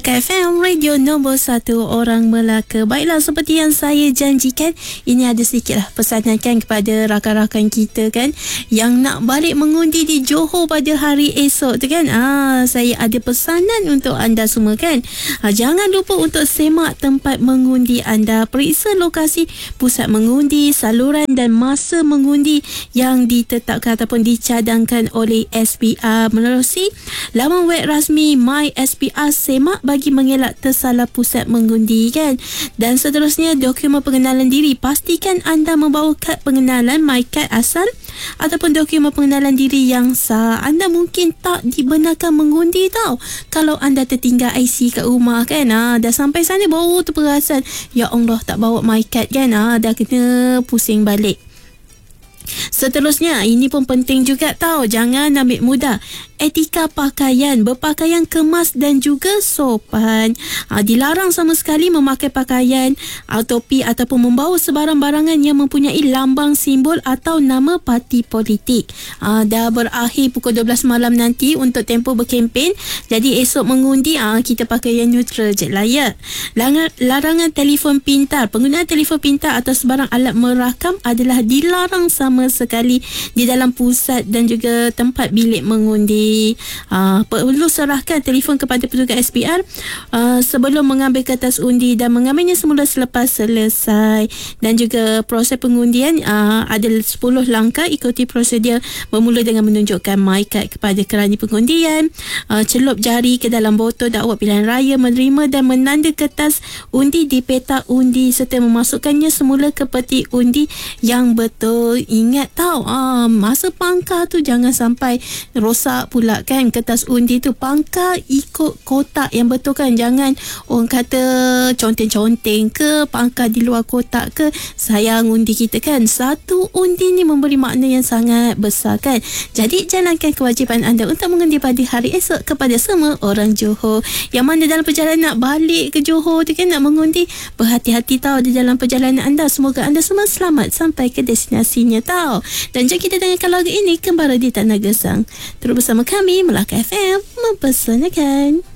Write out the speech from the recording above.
KFM Radio nombor 1 orang Melaka. Baiklah, seperti yang saya janjikan, ini ada sedikitlah pesanan kan kepada rakan-rakan kita kan yang nak balik mengundi di Johor pada hari esok tu kan. Saya ada pesanan untuk anda semua kan. Jangan lupa untuk semak tempat mengundi anda. Periksa lokasi pusat mengundi, saluran dan masa mengundi yang ditetapkan ataupun dicadangkan oleh SPR menerusi laman web rasmi My SPR. Semak bagi mengelak tersalah pusat mengundi kan. Dan seterusnya, dokumen pengenalan diri. Pastikan anda membawa kad pengenalan, MyCard asal ataupun dokumen pengenalan diri yang sah. Anda mungkin tak dibenarkan mengundi tau kalau anda tertinggal IC kat rumah kan. Dah sampai sana baru terperasan, ya Allah tak bawa MyCard kan. Dah kena pusing balik. Seterusnya, ini pun penting juga tau, jangan ambil mudah. Etika pakaian, berpakaian kemas dan juga sopan. Dilarang sama sekali memakai pakaian, topi ataupun membawa sebarang barangan yang mempunyai lambang, simbol atau nama parti politik. Dah berakhir pukul 12 malam nanti untuk tempoh berkempen. Jadi esok mengundi, kita pakai yang neutral je lah ya. Larangan telefon pintar. Penggunaan telefon pintar atau sebarang alat merakam adalah dilarang sama sekali di dalam pusat dan juga tempat bilik mengundi. Perlu serahkan telefon kepada petugas SPR sebelum mengambil kertas undi dan mengambilnya semula selepas selesai. Dan juga proses pengundian ada 10 langkah. Ikuti prosedur bermula dengan menunjukkan MyCard kepada kerani pengundian, celup jari ke dalam botol dakwah pilihan raya, menerima dan menanda kertas undi di petak undi serta memasukkannya semula ke peti undi yang betul. Ingat tau, masa pangkar tu jangan sampai rosak pula kan kertas undi tu. Pangkar ikut kotak yang betul kan. Jangan orang kata conteng-conteng ke, pangkar di luar kotak ke. Sayang undi kita kan. Satu undi ni memberi makna yang sangat besar kan. Jadi jalankan kewajipan anda untuk mengundi pada hari esok kepada semua orang Johor yang mana dalam perjalanan nak balik ke Johor tu kan, nak mengundi. Berhati-hati tau di dalam perjalanan anda. Semoga anda semua selamat sampai ke destinasinya tau. Dan jom kita dengarkan lagu ini, Kembara di Tanah Gesang. Terus bersama kami Melaka FM mempersanakan.